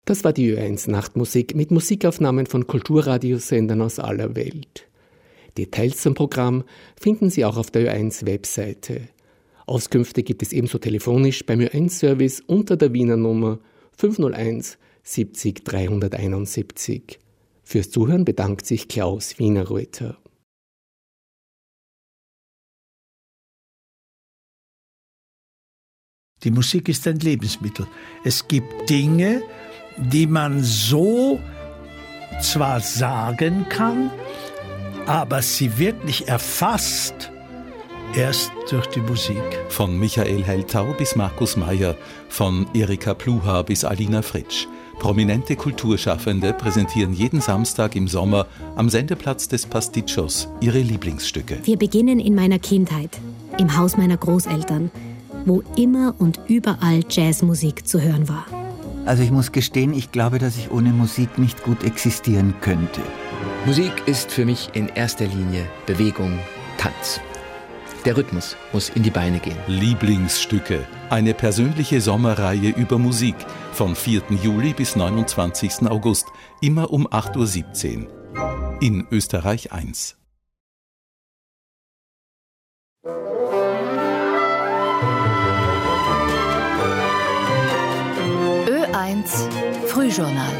Das war die Ö1 Nachtmusik mit Musikaufnahmen von Kulturradiosendern aus aller Welt. Details zum Programm finden Sie auch auf der Ö1 Webseite. Auskünfte gibt es ebenso telefonisch beim Ö1 Service unter der Wiener Nummer 501 70 371. Fürs Zuhören bedankt sich Klaus Wienerreuter. Die Musik ist ein Lebensmittel. Es gibt Dinge, die man so zwar sagen kann, aber sie wirklich erfasst erst durch die Musik. Von Michael Heiltau bis Markus Mayer, von Erika Pluha bis Alina Fritsch. Prominente Kulturschaffende präsentieren jeden Samstag im Sommer am Sendeplatz des Pasticcios ihre Lieblingsstücke. Wir beginnen in meiner Kindheit, im Haus meiner Großeltern, wo immer und überall Jazzmusik zu hören war. Also ich muss gestehen, ich glaube, dass ich ohne Musik nicht gut existieren könnte. Musik ist für mich in erster Linie Bewegung, Tanz. Der Rhythmus muss in die Beine gehen. Lieblingsstücke. Eine persönliche Sommerreihe über Musik. Vom 4. Juli bis 29. August. Immer um 8.17 Uhr. In Österreich 1. Ö1 Frühjournal.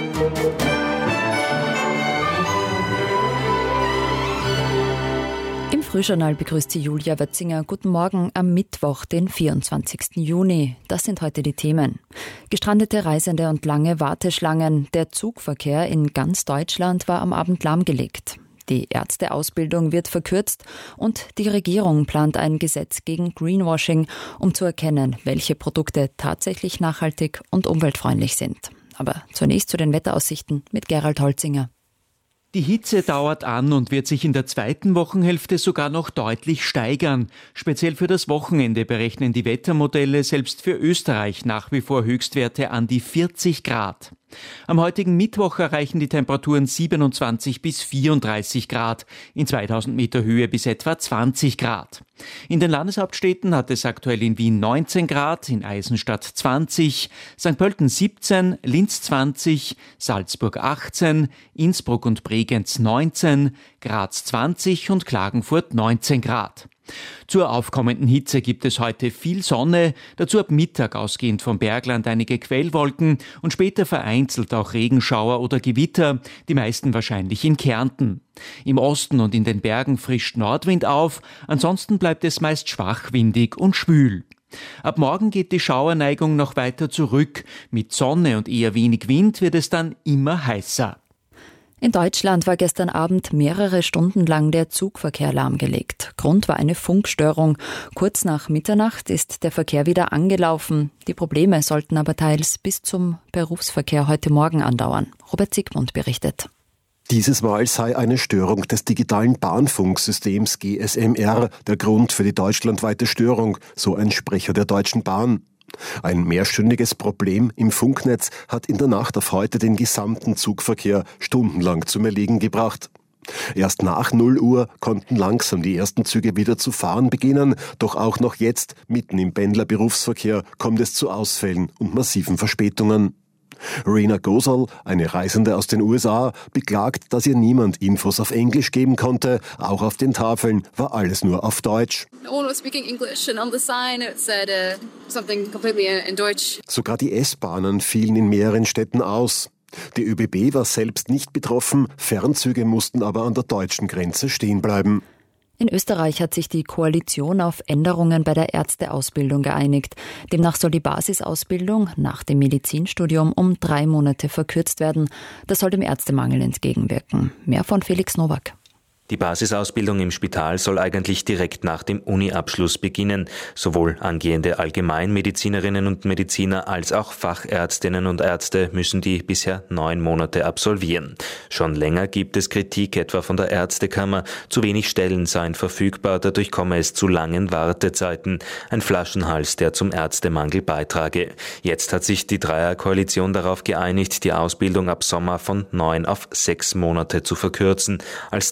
Im Frühjournal begrüßt Sie Julia Wötzinger. Guten Morgen am Mittwoch, den 24. Juni. Das sind heute die Themen. Gestrandete Reisende und lange Warteschlangen. Der Zugverkehr in ganz Deutschland war am Abend lahmgelegt. Die Ärzteausbildung wird verkürzt und die Regierung plant ein Gesetz gegen Greenwashing, um zu erkennen, welche Produkte tatsächlich nachhaltig und umweltfreundlich sind. Aber zunächst zu den Wetteraussichten mit Gerald Holzinger. Die Hitze dauert an und wird sich in der zweiten Wochenhälfte sogar noch deutlich steigern. Speziell für das Wochenende berechnen die Wettermodelle selbst für Österreich nach wie vor Höchstwerte an die 40 Grad. Am heutigen Mittwoch erreichen die Temperaturen 27 bis 34 Grad, in 2000 Meter Höhe bis etwa 20 Grad. In den Landeshauptstädten hat es aktuell in Wien 19 Grad, in Eisenstadt 20, St. Pölten 17, Linz 20, Salzburg 18, Innsbruck und Bregenz 19, Graz 20 und Klagenfurt 19 Grad. Zur aufkommenden Hitze gibt es heute viel Sonne, dazu ab Mittag ausgehend vom Bergland einige Quellwolken und später vereinzelt auch Regenschauer oder Gewitter, die meisten wahrscheinlich in Kärnten. Im Osten und in den Bergen frischt Nordwind auf, ansonsten bleibt es meist schwachwindig und schwül. Ab morgen geht die Schauerneigung noch weiter zurück, mit Sonne und eher wenig Wind wird es dann immer heißer. In Deutschland war gestern Abend mehrere Stunden lang der Zugverkehr lahmgelegt. Grund war eine Funkstörung. Kurz nach Mitternacht ist der Verkehr wieder angelaufen. Die Probleme sollten aber teils bis zum Berufsverkehr heute Morgen andauern. Robert Siegmund berichtet. Dieses Mal sei eine Störung des digitalen Bahnfunksystems GSMR der Grund für die deutschlandweite Störung, so ein Sprecher der Deutschen Bahn. Ein mehrstündiges Problem im Funknetz hat in der Nacht auf heute den gesamten Zugverkehr stundenlang zum Erliegen gebracht. Erst nach 0 Uhr konnten langsam die ersten Züge wieder zu fahren beginnen, doch auch noch jetzt, mitten im Pendlerberufsverkehr, kommt es zu Ausfällen und massiven Verspätungen. Rena Gosal, eine Reisende aus den USA, beklagt, dass ihr niemand Infos auf Englisch geben konnte. Auch auf den Tafeln war alles nur auf Deutsch. Sogar die S-Bahnen fielen in mehreren Städten aus. Die ÖBB war selbst nicht betroffen, Fernzüge mussten aber an der deutschen Grenze stehen bleiben. In Österreich hat sich die Koalition auf Änderungen bei der Ärzteausbildung geeinigt. Demnach soll die Basisausbildung nach dem Medizinstudium um 3 Monate verkürzt werden. Das soll dem Ärztemangel entgegenwirken. Mehr von Felix Nowak. Die Basisausbildung im Spital soll eigentlich direkt nach dem Uni-Abschluss beginnen. Sowohl angehende Allgemeinmedizinerinnen und Mediziner als auch Fachärztinnen und Ärzte müssen die bisher 9 Monate absolvieren. Schon länger gibt es Kritik, etwa von der Ärztekammer. Zu wenig Stellen seien verfügbar, dadurch komme es zu langen Wartezeiten. Ein Flaschenhals, der zum Ärztemangel beitrage. Jetzt hat sich die Dreierkoalition darauf geeinigt, die Ausbildung ab Sommer von 9 auf 6 Monate zu verkürzen, als Teil einer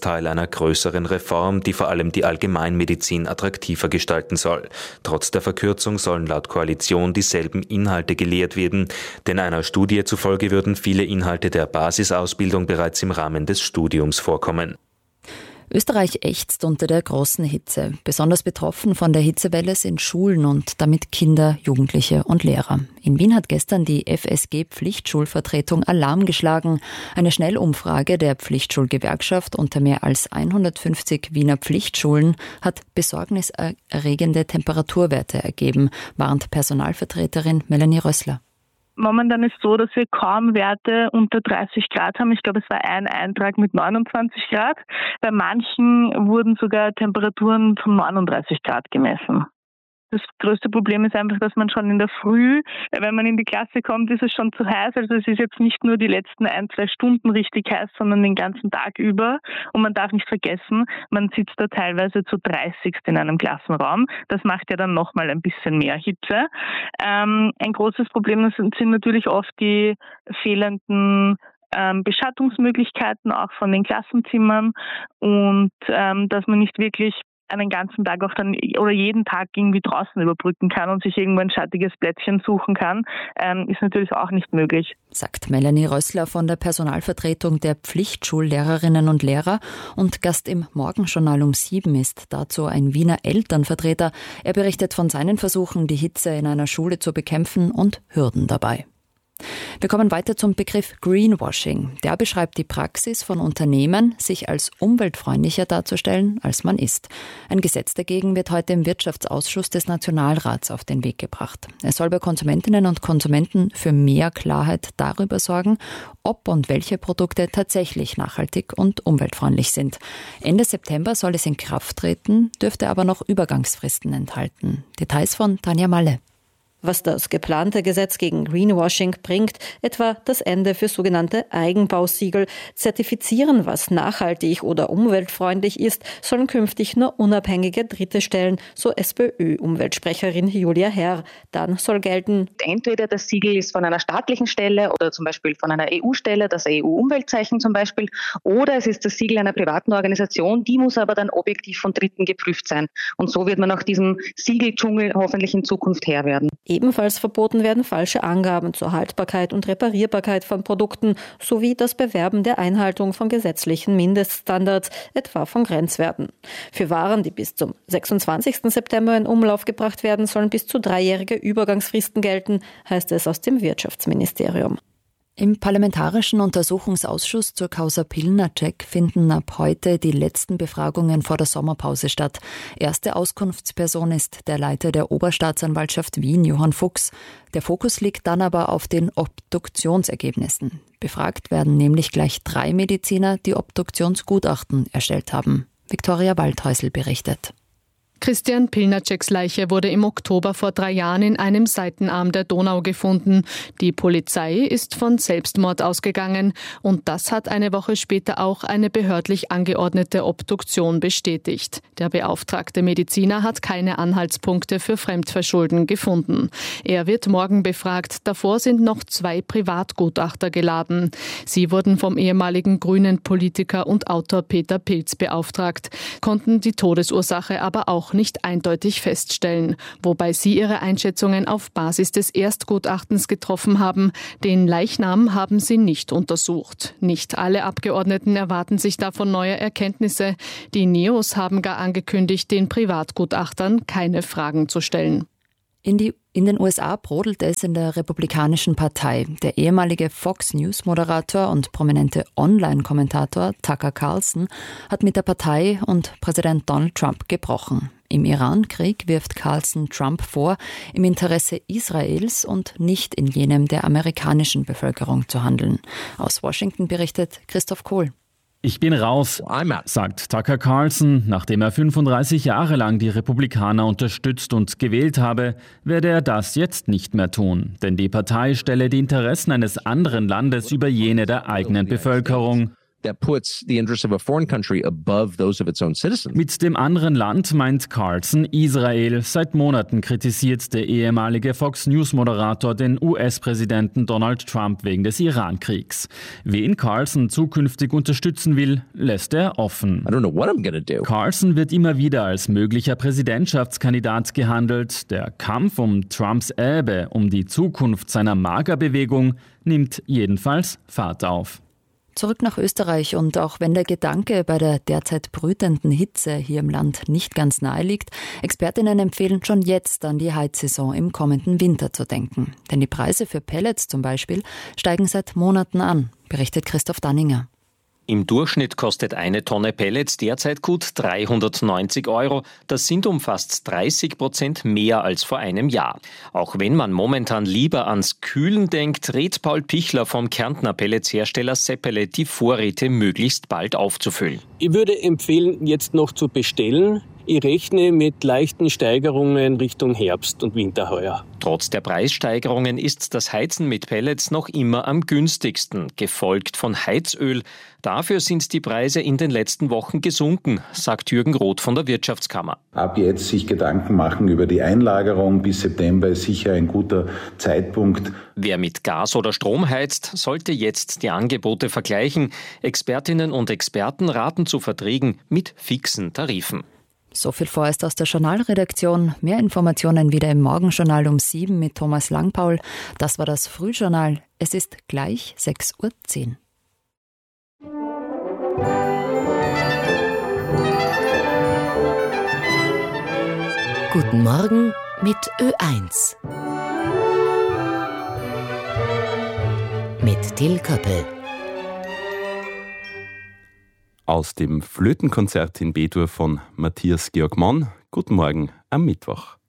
einer größeren Reform, die vor allem die Allgemeinmedizin attraktiver gestalten soll. Trotz der Verkürzung sollen laut Koalition dieselben Inhalte gelehrt werden, denn einer Studie zufolge würden viele Inhalte der Basisausbildung bereits im Rahmen des Studiums vorkommen. Österreich ächzt unter der großen Hitze. Besonders betroffen von der Hitzewelle sind Schulen und damit Kinder, Jugendliche und Lehrer. In Wien hat gestern die FSG-Pflichtschulvertretung Alarm geschlagen. Eine Schnellumfrage der Pflichtschulgewerkschaft unter mehr als 150 Wiener Pflichtschulen hat besorgniserregende Temperaturwerte ergeben, warnt Personalvertreterin Melanie Rössler. Momentan ist es so, dass wir kaum Werte unter 30 Grad haben. Ich glaube, es war ein Eintrag mit 29 Grad. Bei manchen wurden sogar Temperaturen von 39 Grad gemessen. Das größte Problem ist einfach, dass man schon in der Früh, wenn man in die Klasse kommt, ist es schon zu heiß. Also es ist jetzt nicht nur die letzten 1-2 Stunden richtig heiß, sondern den ganzen Tag über. Und man darf nicht vergessen, man sitzt da teilweise zu 30 in einem Klassenraum. Das macht ja dann nochmal ein bisschen mehr Hitze. Ein großes Problem sind natürlich oft die fehlenden Beschattungsmöglichkeiten auch von den Klassenzimmern und dass man nicht wirklich einen ganzen Tag auch dann oder jeden Tag irgendwie draußen überbrücken kann und sich irgendwo ein schattiges Plätzchen suchen kann, ist natürlich auch nicht möglich. Sagt Melanie Rössler von der Personalvertretung der Pflichtschullehrerinnen und Lehrer und Gast im Morgenjournal um 7 ist dazu ein Wiener Elternvertreter. Er berichtet von seinen Versuchen, die Hitze in einer Schule zu bekämpfen und Hürden dabei. Wir kommen weiter zum Begriff Greenwashing. Der beschreibt die Praxis von Unternehmen, sich als umweltfreundlicher darzustellen, als man ist. Ein Gesetz dagegen wird heute im Wirtschaftsausschuss des Nationalrats auf den Weg gebracht. Es soll bei Konsumentinnen und Konsumenten für mehr Klarheit darüber sorgen, ob und welche Produkte tatsächlich nachhaltig und umweltfreundlich sind. Ende September soll es in Kraft treten, dürfte aber noch Übergangsfristen enthalten. Details von Tanja Malle. Was das geplante Gesetz gegen Greenwashing bringt, etwa das Ende für sogenannte Eigenbausiegel. Zertifizieren, was nachhaltig oder umweltfreundlich ist, sollen künftig nur unabhängige Dritte stellen, so SPÖ-Umweltsprecherin Julia Herr. Dann soll gelten: Entweder das Siegel ist von einer staatlichen Stelle oder zum Beispiel von einer EU-Stelle, das EU-Umweltzeichen zum Beispiel, oder es ist das Siegel einer privaten Organisation, die muss aber dann objektiv von Dritten geprüft sein. Und so wird man auch diesem Siegeldschungel hoffentlich in Zukunft Herr werden. Ebenfalls verboten werden falsche Angaben zur Haltbarkeit und Reparierbarkeit von Produkten sowie das Bewerben der Einhaltung von gesetzlichen Mindeststandards, etwa von Grenzwerten. Für Waren, die bis zum 26. September in Umlauf gebracht werden, sollen bis zu 3-jährige Übergangsfristen gelten, heißt es aus dem Wirtschaftsministerium. Im Parlamentarischen Untersuchungsausschuss zur Causa Pilnacek finden ab heute die letzten Befragungen vor der Sommerpause statt. Erste Auskunftsperson ist der Leiter der Oberstaatsanwaltschaft Wien, Johann Fuchs. Der Fokus liegt dann aber auf den Obduktionsergebnissen. Befragt werden nämlich gleich 3 Mediziner, die Obduktionsgutachten erstellt haben. Viktoria Waldhäusl berichtet. Christian Pilnaceks Leiche wurde im Oktober vor 3 Jahren in einem Seitenarm der Donau gefunden. Die Polizei ist von Selbstmord ausgegangen und das hat eine Woche später auch eine behördlich angeordnete Obduktion bestätigt. Der beauftragte Mediziner hat keine Anhaltspunkte für Fremdverschulden gefunden. Er wird morgen befragt. Davor sind noch 2 Privatgutachter geladen. Sie wurden vom ehemaligen grünen Politiker und Autor Peter Pilz beauftragt, konnten die Todesursache aber auch nicht eindeutig feststellen, wobei sie ihre Einschätzungen auf Basis des Erstgutachtens getroffen haben. Den Leichnam haben sie nicht untersucht. Nicht alle Abgeordneten erwarten sich davon neue Erkenntnisse. Die Neos haben gar angekündigt, den Privatgutachtern keine Fragen zu stellen. In den USA brodelt es in der Republikanischen Partei. Der ehemalige Fox-News-Moderator und prominente Online-Kommentator Tucker Carlson hat mit der Partei und Präsident Donald Trump gebrochen. Im Iran-Krieg wirft Carlson Trump vor, im Interesse Israels und nicht in jenem der amerikanischen Bevölkerung zu handeln. Aus Washington berichtet Christoph Kohl. Ich bin raus, sagt Tucker Carlson. Nachdem er 35 Jahre lang die Republikaner unterstützt und gewählt habe, werde er das jetzt nicht mehr tun. Denn die Partei stelle die Interessen eines anderen Landes über jene der eigenen Bevölkerung. that puts the interests of a foreign country above those of its own citizens. Mit dem anderen Land meint Carlson Israel. Seit Monaten kritisiert der ehemalige Fox-News-Moderator den US-Präsidenten Donald Trump wegen des Iran-Kriegs. Wen Carlson zukünftig unterstützen will, lässt er offen. I don't know what I'm gonna do. Carlson wird immer wieder als möglicher Präsidentschaftskandidat gehandelt. Der Kampf um Trumps Erbe, um die Zukunft seiner MAGA-Bewegung, nimmt jedenfalls Fahrt auf. Zurück nach Österreich, und auch wenn der Gedanke bei der derzeit brütenden Hitze hier im Land nicht ganz nahe liegt, Expertinnen empfehlen schon jetzt an die Heizsaison im kommenden Winter zu denken. Denn die Preise für Pellets zum Beispiel steigen seit Monaten an, berichtet Christoph Danninger. Im Durchschnitt kostet eine Tonne Pellets derzeit gut 390 €. Das sind um fast 30% mehr als vor einem Jahr. Auch wenn man momentan lieber ans Kühlen denkt, rät Paul Pichler vom Kärntner Pelletshersteller Seppele, die Vorräte möglichst bald aufzufüllen. Ich würde empfehlen, jetzt noch zu bestellen. Ich rechne mit leichten Steigerungen Richtung Herbst und Winter heuer. Trotz der Preissteigerungen ist das Heizen mit Pellets noch immer am günstigsten, gefolgt von Heizöl. Dafür sind die Preise in den letzten Wochen gesunken, sagt Jürgen Roth von der Wirtschaftskammer. Ab jetzt sich Gedanken machen über die Einlagerung bis September ist sicher ein guter Zeitpunkt. Wer mit Gas oder Strom heizt, sollte jetzt die Angebote vergleichen. Expertinnen und Experten raten zu Verträgen mit fixen Tarifen. So viel vorerst aus der Journalredaktion. Mehr Informationen wieder im Morgenjournal um 7 mit Thomas Langpaul. Das war das Frühjournal. Es ist gleich 6:10 Uhr. Guten Morgen mit Ö1. Mit Till Köppel. Aus dem Flötenkonzert in B-Dur von Matthias Georg Mann. Guten Morgen am Mittwoch.